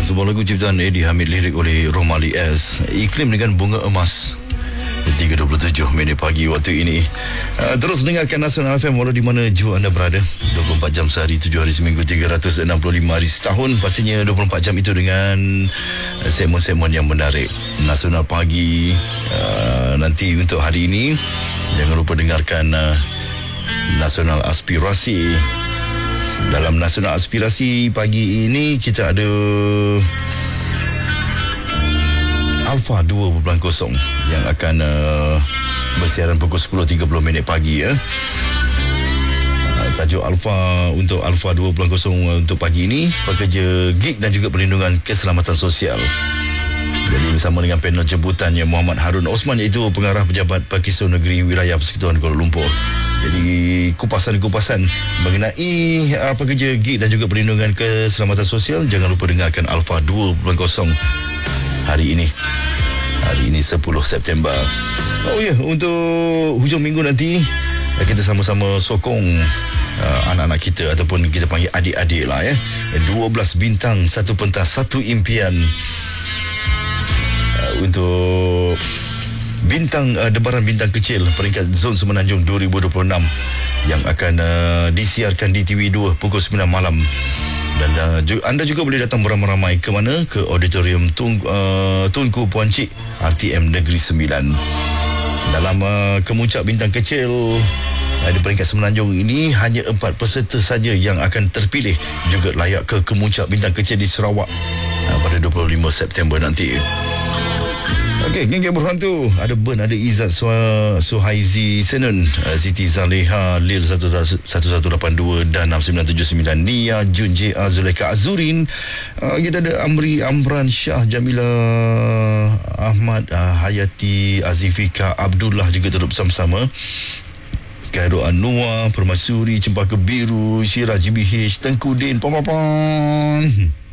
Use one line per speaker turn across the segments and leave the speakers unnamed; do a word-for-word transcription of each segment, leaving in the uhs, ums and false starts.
Sebuah lagu ciptaan Eddie Hamid, lirik oleh Romali S. Iklim dengan bunga emas. tiga dua puluh tujuh minit pagi waktu ini. uh, Terus dengarkan Nasional F M walau di mana jua anda berada. Dua puluh empat jam sehari, tujuh hari seminggu, tiga ratus enam puluh lima hari setahun. Pastinya dua puluh empat jam itu dengan uh, segmen-segmen yang menarik. Nasional Pagi uh, nanti untuk hari ini, jangan lupa dengarkan uh, Nasional Aspirasi. Dalam Nasional Aspirasi pagi ini kita ada Alpha dua titik kosong yang akan uh, bersiaran pukul sepuluh tiga puluh minit pagi ya. Uh, tajuk Alpha untuk Alpha dua titik kosong untuk pagi ini, pekerja gig dan juga perlindungan keselamatan sosial. Jadi bersama dengan panel jemputannya Muhammad Harun Osman, iaitu pengarah pejabat Pakistan Negeri Wilayah Persekutuan Kuala Lumpur. Jadi kupasan-kupasan mengenai uh, pekerja gig dan juga perlindungan keselamatan sosial, jangan lupa dengarkan Alpha dua titik kosong hari ini. Hari ini sepuluh September. Oh ya, yeah, untuk hujung minggu nanti kita sama-sama sokong uh, anak-anak kita, ataupun kita panggil adik-adik lah ya. dua belas bintang, satu pentas, satu impian. Uh, untuk bintang uh, debaran bintang kecil peringkat Zon Semenanjung dua ribu dua puluh enam yang akan uh, disiarkan di T V dua pukul sembilan malam. Dan uh, ju- anda juga boleh datang beramai-ramai ke mana? Ke Auditorium Tung, uh, Tunku Puan Cik R T M Negeri Sembilan. Dalam uh, kemuncak bintang kecil uh, di peringkat Semenanjung ini, hanya empat peserta saja yang akan terpilih juga layak ke kemuncak bintang kecil di Sarawak uh, pada dua puluh lima September nanti. Okey, geng-geng berhantu. Ada Ben, ada Izzat Suha, Suhaizi Senun, uh, Siti Zaleha, Lil satu satu lapan dua dan enam sembilan tujuh sembilan, Nia, Jun J A, Zuleka Azurin. Uh, kita ada Amri, Amran, Syah, Jamila, Ahmad, uh, Hayati, Azifika, Abdullah juga turut bersama-sama. Khairul Anwar, Permaisuri, Cempaka Biru, Syirah G B H, Tengku Din, Pam-pam-pam.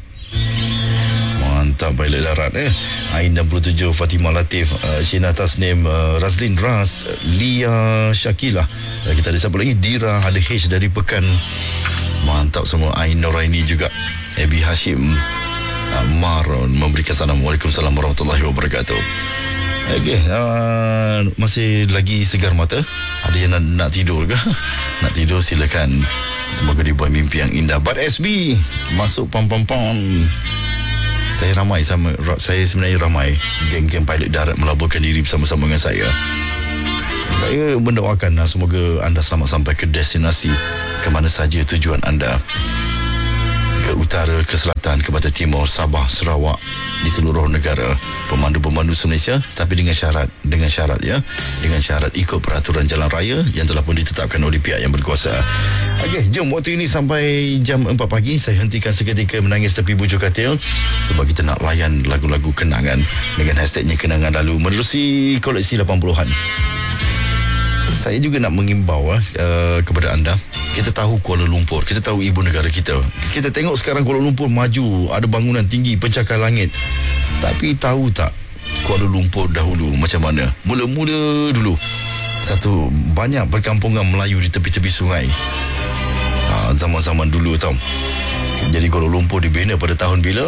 Mantap, pilot darat eh. Ain enam puluh tujuh, Fatimah Latif, uh, Shina Tasnim, uh, Razlin Ras, Lia Syakila. Uh, kita ada siapa lagi? Dira, ada H dari Pekan. Mantap semua. Ain Noraini juga. Ebi Hashim, uh, Maron memberikan salam. Waalaikumsalam warahmatullahi wabarakatuh. Okey, uh, masih lagi segar mata? Ada yang nak, nak tidur ke? Nak tidur silakan. Semoga dibuat mimpi yang indah. But S B masuk pam-pam-pam. Saya ramai sama saya sebenarnya ramai geng-geng pilot darat melaburkan diri bersama-sama dengan saya. Saya mendoakan semoga anda selamat sampai ke destinasi ke mana saja tujuan anda. Ke utara, ke selatan, ke barat timur, Sabah, Sarawak, di seluruh negara. Pemandu-pemandu Malaysia, tapi dengan syarat, dengan syarat ya, dengan syarat ikut peraturan jalan raya yang telah pun ditetapkan oleh pihak yang berkuasa. Okey, jom waktu ini sampai jam empat pagi saya hentikan seketika menangis tepi bujur katil sebab kita nak layan lagu-lagu kenangan dengan hashtagnya kenangan lalu menerusi koleksi lapan puluhan. Saya juga nak mengimbau uh, kepada anda. Kita tahu Kuala Lumpur, kita tahu ibu negara kita. Kita tengok sekarang Kuala Lumpur maju, ada bangunan tinggi, pencakar langit. Tapi tahu tak Kuala Lumpur dahulu macam mana? Mula-mula dulu, satu, banyak perkampungan Melayu di tepi-tepi sungai. Ha, zaman-zaman dulu tau. Jadi Kuala Lumpur dibina pada tahun bila?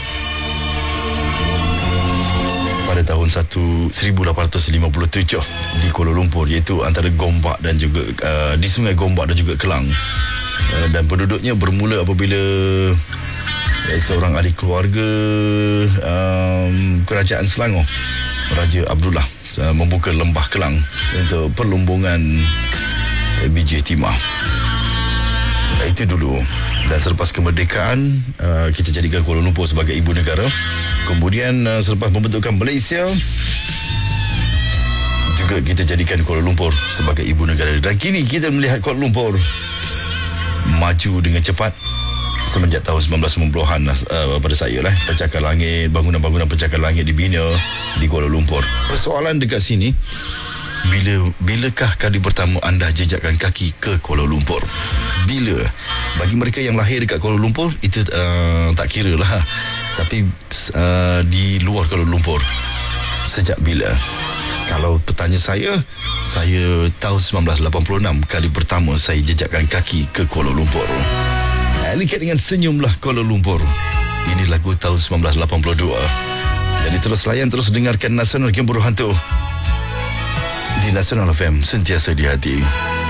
Pada tahun seribu lapan ratus lima puluh tujuh di Kuala Lumpur, iaitu antara Gombak dan juga uh, di Sungai Gombak dan juga Kelang. Uh, dan penduduknya bermula apabila uh, seorang ahli keluarga um, kerajaan Selangor, Raja Abdullah, uh, membuka lembah Kelang untuk perlumbungan uh, biji timah. Uh, itu dulu. Dan selepas kemerdekaan, uh, kita jadikan Kuala Lumpur sebagai ibu negara. Kemudian uh, selepas pembentukan Malaysia, juga kita jadikan Kuala Lumpur sebagai ibu negara. Dan kini kita melihat Kuala Lumpur maju dengan cepat semenjak tahun sembilan belas sembilan puluhan uh, pada saya lah. Pencakar langit, bangunan-bangunan pencakar langit dibina di Kuala Lumpur. Persoalan dekat sini, Bila bilakah kali pertama anda jejakkan kaki ke Kuala Lumpur? Bila? Bagi mereka yang lahir dekat Kuala Lumpur, itu uh, tak kira lah. Tapi uh, di luar Kuala Lumpur, sejak bila? Kalau bertanya saya, saya tahun sembilan belas lapan puluh enam kali pertama saya jejakkan kaki ke Kuala Lumpur. Lihat dengan senyumlah Kuala Lumpur. Ini lagu tahun sembilan belas lapan puluh dua. Jadi terus layan, terus dengarkan Nasional Game Buruh Hantu di Nasional F M, sentiasa di hati.